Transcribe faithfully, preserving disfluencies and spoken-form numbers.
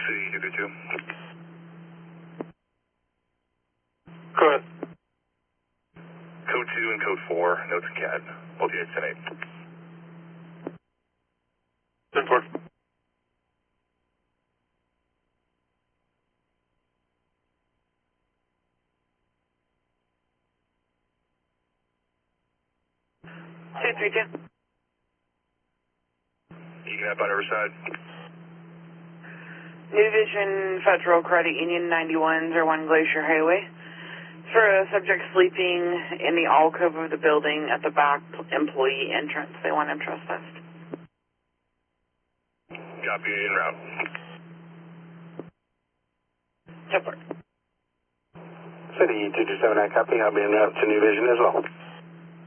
City two two. Go ahead. Code two and code four, notes and C A D. Both units ten eight. ten four. two three two. You can have on Riverside. New Vision Federal Credit Union ninety-one oh one Glacier Highway. For a subject sleeping in the alcove of the building at the back employee entrance. They want him trespassed. Copy, en route. Support. City two two seven, I copy. I'll be en route to New Vision as well.